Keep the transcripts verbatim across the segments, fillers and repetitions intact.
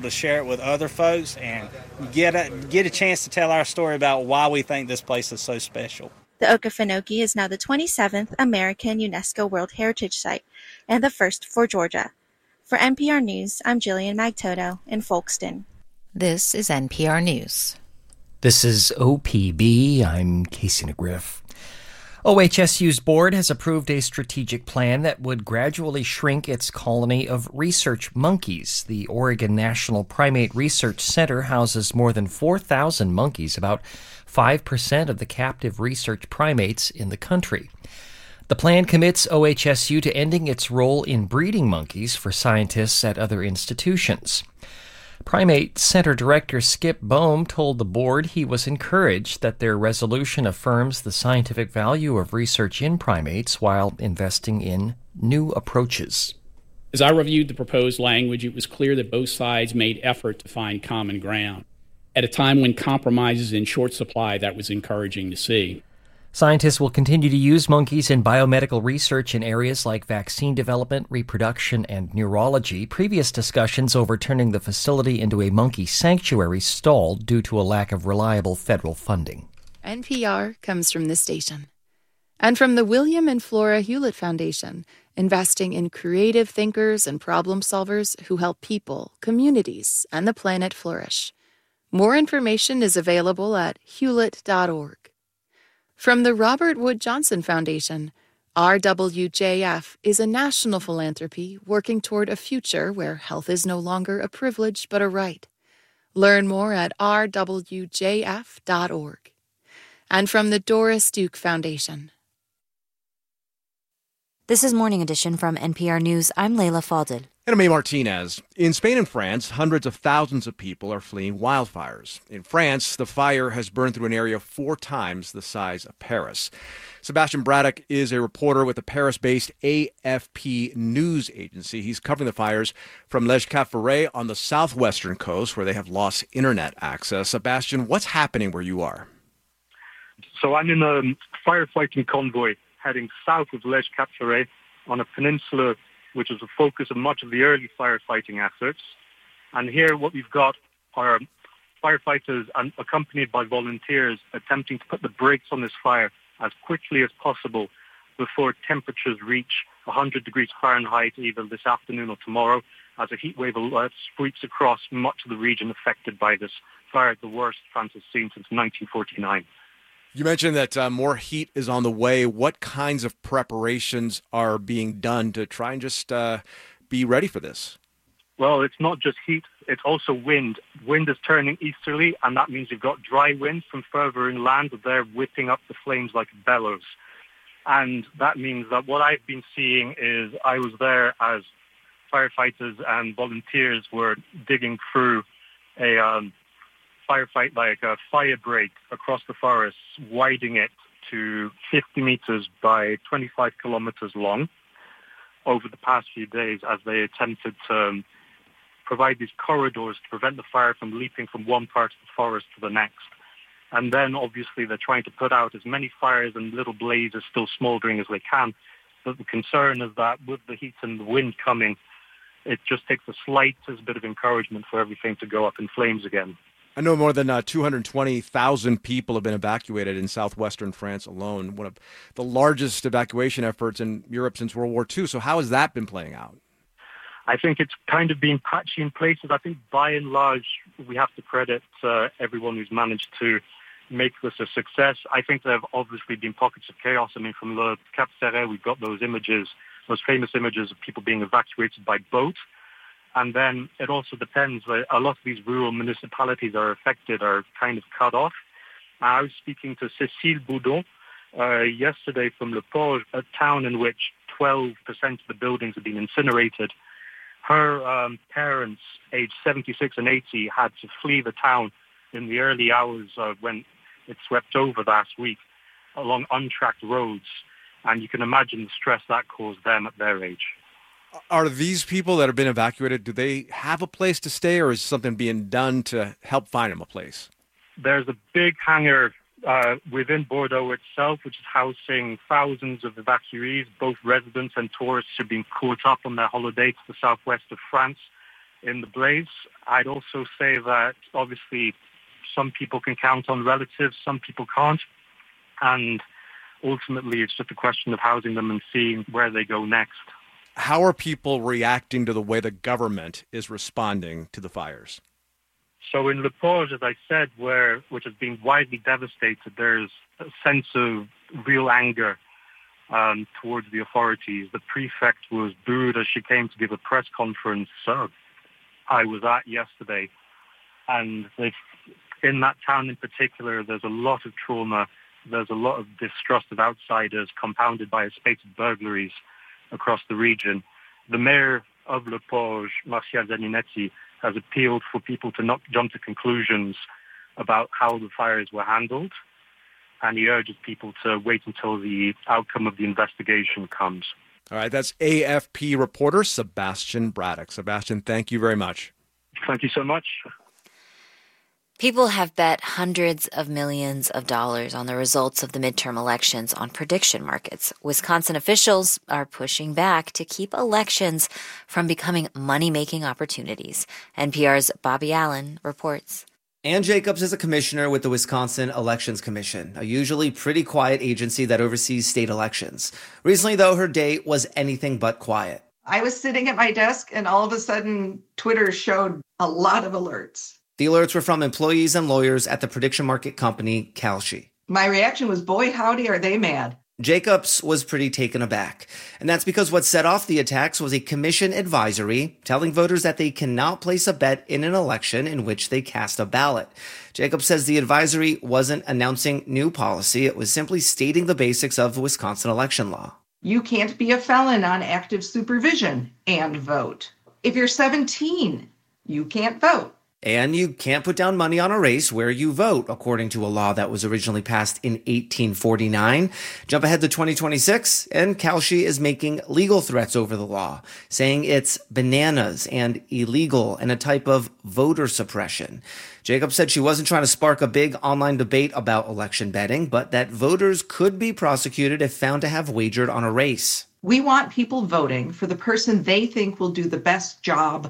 to share it with other folks and get a, get a chance to tell our story about why we think this place is so special. The Okefenokee is now the twenty-seventh American UNESCO World Heritage Site and the first for Georgia. For N P R News, I'm Jillian Magtoto in Folkston. This is N P R News. This is O P B. I'm Casey McGriff. O H S U's board has approved a strategic plan that would gradually shrink its colony of research monkeys. The Oregon National Primate Research Center houses more than four thousand monkeys, about five percent of the captive research primates in the country. The plan commits O H S U to ending its role in breeding monkeys for scientists at other institutions. Primate Center Director Skip Boehm told the board he was encouraged that their resolution affirms the scientific value of research in primates while investing in new approaches. As I reviewed the proposed language, it was clear that both sides made effort to find common ground. At a time when compromise is in short supply, that was encouraging to see. Scientists will continue to use monkeys in biomedical research in areas like vaccine development, reproduction, and neurology. Previous discussions over turning the facility into a monkey sanctuary stalled due to a lack of reliable federal funding. N P R comes from this station. And from the William and Flora Hewlett Foundation, investing in creative thinkers and problem solvers who help people, communities, and the planet flourish. More information is available at hewlett dot org. From the Robert Wood Johnson Foundation, R W J F is a national philanthropy working toward a future where health is no longer a privilege but a right. Learn more at r w j f dot org. And from the Doris Duke Foundation. This is Morning Edition from N P R News. I'm Leila Fadel. And I'm A. Martinez. In Spain and France, hundreds of thousands of people are fleeing wildfires. In France, the fire has burned through an area four times the size of Paris. Sebastian Braddock is a reporter with the Paris-based A F P news agency. He's covering the fires from Les Cap Ferret on the southwestern coast, where they have lost internet access. Sebastian, what's happening where you are? So I'm in a firefighting convoy heading south of Les Cap Ferret on a peninsula which is the focus of much of the early firefighting efforts. And here what we've got are firefighters and accompanied by volunteers attempting to put the brakes on this fire as quickly as possible before temperatures reach one hundred degrees Fahrenheit either this afternoon or tomorrow, as a heat wave alert sweeps across much of the region affected by this fire, the worst France has seen since nineteen forty-nine. You mentioned that uh, more heat is on the way. What kinds of preparations are being done to try and just uh, be ready for this? Well, it's not just heat, it's also wind. Wind is turning easterly, and that means you've got dry winds from further inland. They're whipping up the flames like bellows. And that means that what I've been seeing is I was there as firefighters and volunteers were digging through a um, firefight, like a fire break across the forest, widening it to fifty meters by twenty-five kilometers long over the past few days as they attempted to um, provide these corridors to prevent the fire from leaping from one part of the forest to the next. And then, obviously, they're trying to put out as many fires and little blazes still smoldering as they can. But the concern is that with the heat and the wind coming, it just takes the slightest bit of encouragement for everything to go up in flames again. I know more than uh, two hundred twenty thousand people have been evacuated in southwestern France alone, one of the largest evacuation efforts in Europe since World War Two. So how has that been playing out? I think it's kind of been patchy in places. I think by and large, we have to credit uh, everyone who's managed to make this a success. I think there have obviously been pockets of chaos. I mean, from Le Cap Ferret, we've got those images, those famous images of people being evacuated by boat. And then it also depends. A lot of these rural municipalities are affected, are kind of cut off. I was speaking to Cécile Boudon uh, yesterday from Le Porge, a town in which twelve percent of the buildings have been incinerated. Her um, parents, aged seventy-six and eighty, had to flee the town in the early hours uh, when it swept over last week along untracked roads. And you can imagine the stress that caused them at their age. Are these people that have been evacuated, do they have a place to stay, or is something being done to help find them a place? There's a big hangar uh, within Bordeaux itself, which is housing thousands of evacuees. Both residents and tourists have been caught up on their holiday to the southwest of France. in the blaze. I'd also say that obviously some people can count on relatives, some people can't. And ultimately, it's just a question of housing them and seeing where they go next. How are people reacting to the way the government is responding to the fires? So in Le Porge, as I said, where which has been widely devastated, there's a sense of real anger um, towards the authorities. The prefect was booed as she came to give a press conference uh, I was at yesterday. And in that town in particular, there's a lot of trauma. There's a lot of distrust of outsiders, compounded by a spate of burglaries across the region. The mayor of Le Porge, Martial Zaninetti, has appealed for people to not jump to conclusions about how the fires were handled, and he urges people to wait until the outcome of the investigation comes. All right, that's A F P reporter Sebastian Braddock. Sebastian, thank you very much. Thank you so much. People have bet hundreds of millions of dollars on the results of the midterm elections on prediction markets. Wisconsin officials are pushing back to keep elections from becoming money-making opportunities. N P R's Bobby Allen reports. Ann Jacobs is a commissioner with the Wisconsin Elections Commission, a usually pretty quiet agency that oversees state elections. Recently, though, her day was anything but quiet. I was sitting at my desk, and all of a sudden, Twitter showed a lot of alerts. The alerts were from employees and lawyers at the prediction market company Kalshi. My reaction was, boy, howdy, are they mad. Jacobs was pretty taken aback. And that's because what set off the attacks was a commission advisory telling voters that they cannot place a bet in an election in which they cast a ballot. Jacobs says the advisory wasn't announcing new policy. It was simply stating the basics of the Wisconsin election law. You can't be a felon on active supervision and vote. If you're seventeen, you can't vote. And you can't put down money on a race where you vote, according to a law that was originally passed in eighteen forty-nine. Jump ahead to twenty twenty-six, and Kalshi is making legal threats over the law, saying it's bananas and illegal and a type of voter suppression. Jacob said she wasn't trying to spark a big online debate about election betting, but that voters could be prosecuted if found to have wagered on a race. We want people voting for the person they think will do the best job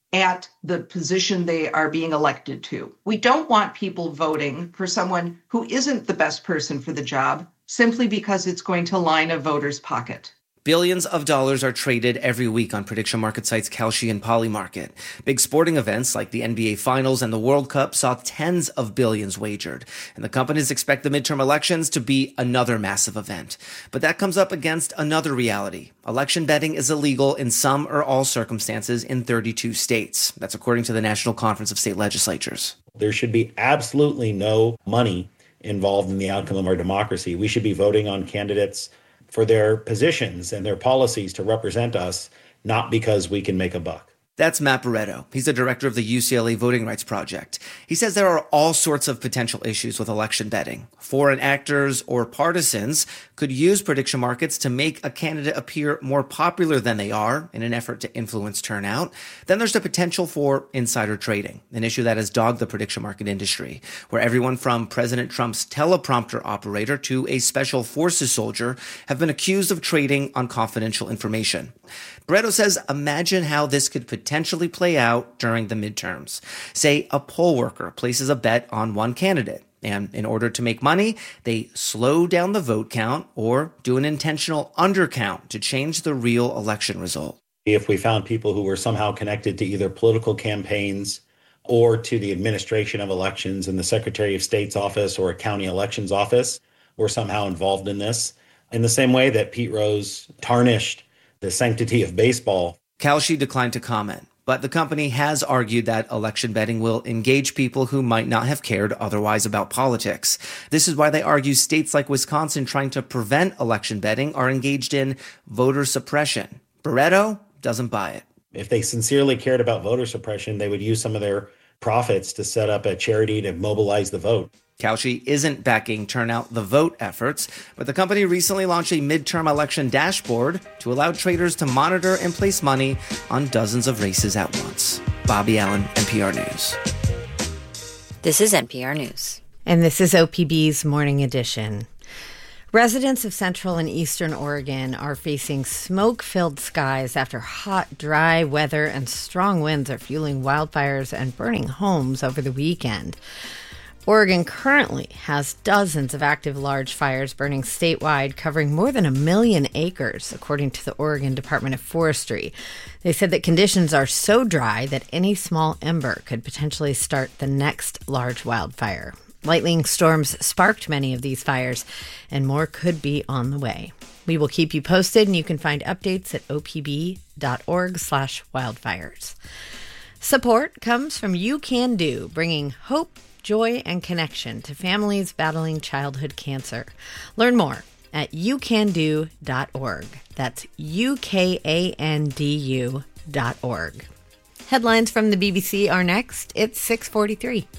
at the position they are being elected to. We don't want people voting for someone who isn't the best person for the job simply because it's going to line a voter's pocket. Billions of dollars are traded every week on prediction market sites Kalshi and Polymarket. Big sporting events like the N B A Finals and the World Cup saw tens of billions wagered, and the companies expect the midterm elections to be another massive event. But that comes up against another reality. Election betting is illegal in some or all circumstances in thirty-two states. That's according to the National Conference of State Legislatures. There should be absolutely no money involved in the outcome of our democracy. We should be voting on candidates for their positions and their policies to represent us, not because we can make a buck. That's Matt Barreto. He's the director of the U C L A Voting Rights Project. He says there are all sorts of potential issues with election betting. Foreign actors or partisans could use prediction markets to make a candidate appear more popular than they are in an effort to influence turnout. Then there's the potential for insider trading, an issue that has dogged the prediction market industry, where everyone from President Trump's teleprompter operator to a special forces soldier have been accused of trading on confidential information. Barreto says, imagine how this could potentially play out during the midterms. Say a poll worker places a bet on one candidate, and in order to make money, they slow down the vote count or do an intentional undercount to change the real election result. If we found people who were somehow connected to either political campaigns or to the administration of elections in the Secretary of State's office or a county elections office were somehow involved in this, in the same way that Pete Rose tarnished the sanctity of baseball. Kalshi declined to comment, but the company has argued that election betting will engage people who might not have cared otherwise about politics. This is why they argue states like Wisconsin trying to prevent election betting are engaged in voter suppression. Barreto doesn't buy it. If they sincerely cared about voter suppression, they would use some of their profits to set up a charity to mobilize the vote. Kalshi isn't backing Turnout the Vote efforts, but the company recently launched a midterm election dashboard to allow traders to monitor and place money on dozens of races at once. Bobby Allen, N P R News. This is N P R News. And this is O P B's Morning Edition. Residents of central and eastern Oregon are facing smoke-filled skies after hot, dry weather and strong winds are fueling wildfires and burning homes over the weekend. Oregon currently has dozens of active large fires burning statewide, covering more than a million acres, according to the Oregon Department of Forestry. They said that conditions are so dry that any small ember could potentially start the next large wildfire. Lightning storms sparked many of these fires, and more could be on the way. We will keep you posted, and you can find updates at opb.org slash wildfires. Support comes from You Can Do, bringing hope, joy, and connection to families battling childhood cancer. Learn more at you can do dot org. That's U K A N D U dot org. Headlines from the B B C are next. It's six forty-three.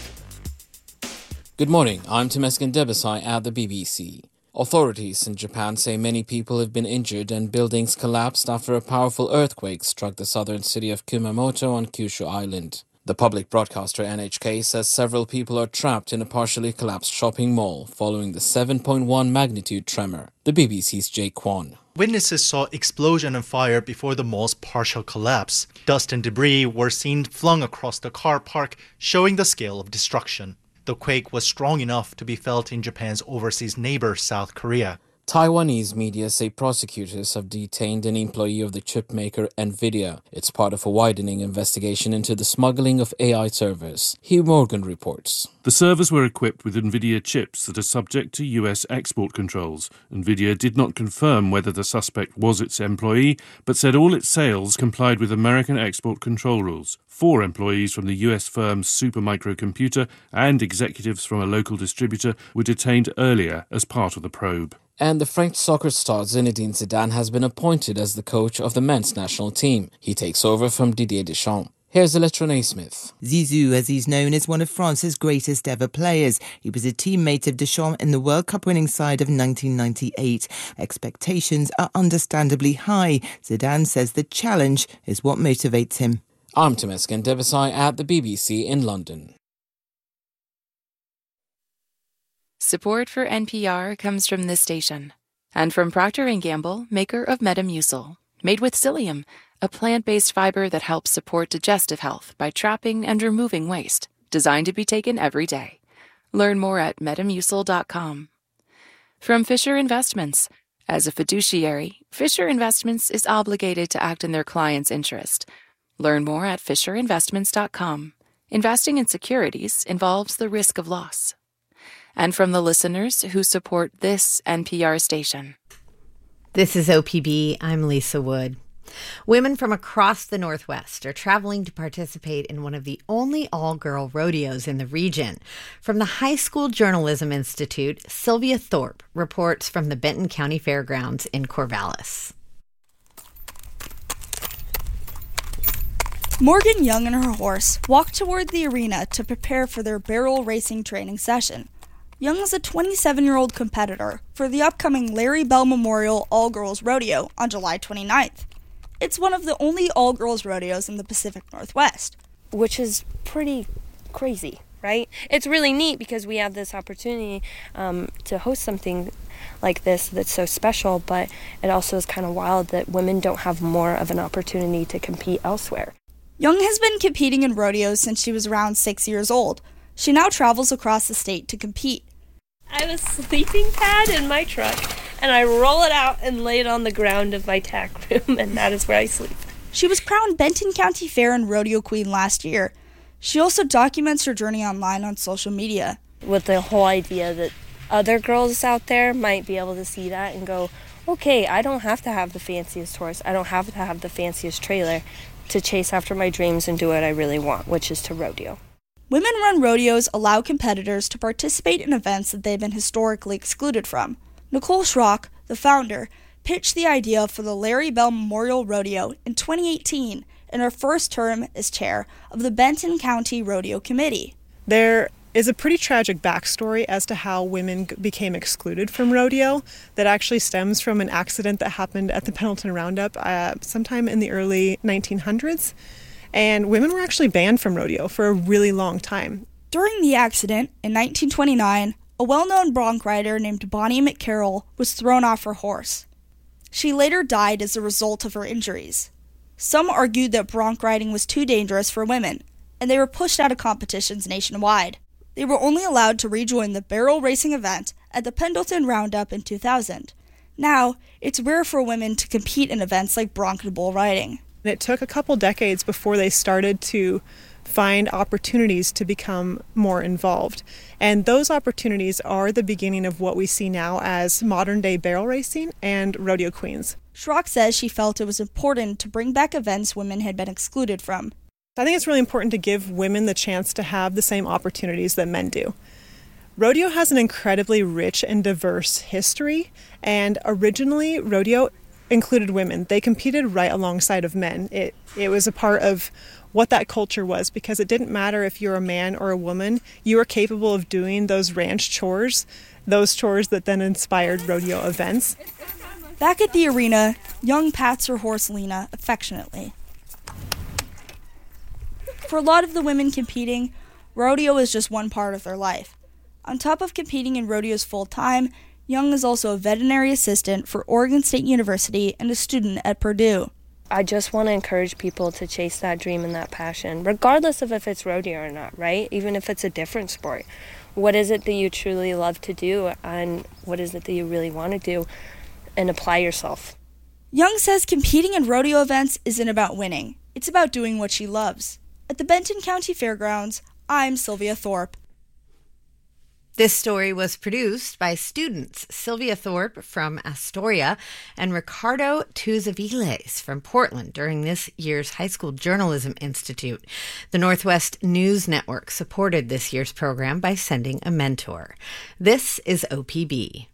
Good morning, I'm Temesgen Debesai at the B B C. Authorities in Japan say many people have been injured and buildings collapsed after a powerful earthquake struck the southern city of Kumamoto on Kyushu Island. The public broadcaster N H K says several people are trapped in a partially collapsed shopping mall following the seven point one magnitude tremor. The B B C's Jay Kwon. Witnesses saw explosion and fire before the mall's partial collapse. Dust and debris were seen flung across the car park, showing the scale of destruction. The quake was strong enough to be felt in Japan's overseas neighbor, South Korea. Taiwanese media say prosecutors have detained an employee of the chipmaker NVIDIA. It's part of a widening investigation into the smuggling of A I servers. Hugh Morgan reports. The servers were equipped with NVIDIA chips that are subject to U S export controls. NVIDIA did not confirm whether the suspect was its employee, but said all its sales complied with American export control rules. Four employees from the U S firm Supermicro Computer and executives from a local distributor were detained earlier as part of the probe. And the French soccer star Zinedine Zidane has been appointed as the coach of the men's national team. He takes over from Didier Deschamps. Here's Electra Naismith. Zizou, as he's known, is one of France's greatest ever players. He was a teammate of Deschamps in the World Cup winning side of nineteen ninety-eight. Expectations are understandably high. Zidane says the challenge is what motivates him. I'm Temesgen Debesai at the B B C in London. Support for N P R comes from this station and from Procter and Gamble, maker of Metamucil, made with psyllium, a plant-based fiber that helps support digestive health by trapping and removing waste, designed to be taken every day. Learn more at metamucil dot com. From Fisher Investments. As a fiduciary, Fisher Investments is obligated to act in their client's interest. Learn more at fisher investments dot com. Investing in securities involves the risk of loss. And from the listeners who support this N P R station. This is O P B. I'm Lisa Wood. Women from across the Northwest are traveling to participate in one of the only all-girl rodeos in the region. From the High School Journalism Institute, Sylvia Thorpe reports from the Benton County Fairgrounds in Corvallis. Morgan Young and her horse walked toward the arena to prepare for their barrel racing training session. Young is a twenty-seven-year-old competitor for the upcoming Larry Bell Memorial All-Girls Rodeo on July twenty-ninth. It's one of the only all-girls rodeos in the Pacific Northwest. Which is pretty crazy, right? It's really neat because we have this opportunity um, to host something like this that's so special, but it also is kind of wild that women don't have more of an opportunity to compete elsewhere. Young has been competing in rodeos since she was around six years old. She now travels across the state to compete. I have a sleeping pad in my truck, and I roll it out and lay it on the ground of my tack room, and that is where I sleep. She was crowned Benton County Fair and Rodeo Queen last year. She also documents her journey online on social media. With the whole idea that other girls out there might be able to see that and go, okay, I don't have to have the fanciest horse. I don't have to have the fanciest trailer to chase after my dreams and do what I really want, which is to rodeo. Women-run rodeos allow competitors to participate in events that they've been historically excluded from. Nicole Schrock, the founder, pitched the idea for the Larry Bell Memorial Rodeo in twenty eighteen in her first term as chair of the Benton County Rodeo Committee. There is a pretty tragic backstory as to how women g- became excluded from rodeo that actually stems from an accident that happened at the Pendleton Roundup uh, sometime in the early nineteen hundreds. And women were actually banned from rodeo for a really long time. During the accident, in nineteen twenty-nine, a well-known bronc rider named Bonnie McCarroll was thrown off her horse. She later died as a result of her injuries. Some argued that bronc riding was too dangerous for women, and they were pushed out of competitions nationwide. They were only allowed to rejoin the barrel racing event at the Pendleton Roundup in two thousand. Now, it's rare for women to compete in events like bronc and bull riding. It took a couple decades before they started to find opportunities to become more involved. And those opportunities are the beginning of what we see now as modern-day barrel racing and rodeo queens. Schrock says she felt it was important to bring back events women had been excluded from. I think it's really important to give women the chance to have the same opportunities that men do. Rodeo has an incredibly rich and diverse history, and originally rodeo included women. They competed right alongside of men. It it was a part of what that culture was, because it didn't matter if you're a man or a woman, you were capable of doing those ranch chores, those chores that then inspired rodeo events. Back at the arena, Young pats her horse Lena affectionately. For a lot of the women competing, rodeo is just one part of their life. On top of competing in rodeos full-time, Young is also a veterinary assistant for Oregon State University and a student at Purdue. I just want to encourage people to chase that dream and that passion, regardless of if it's rodeo or not, right? Even if it's a different sport. What is it that you truly love to do, and what is it that you really want to do, and apply yourself? Young says competing in rodeo events isn't about winning. It's about doing what she loves. At the Benton County Fairgrounds, I'm Sylvia Thorpe. This story was produced by students Sylvia Thorpe from Astoria and Ricardo Tuzaviles from Portland during this year's High School Journalism Institute. The Northwest News Network supported this year's program by sending a mentor. This is O P B.